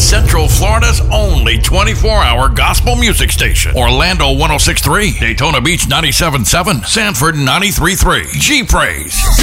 Central Florida's only 24-hour gospel music station. Orlando 106.3, Daytona Beach 97.7, Sanford 93.3. G Praise.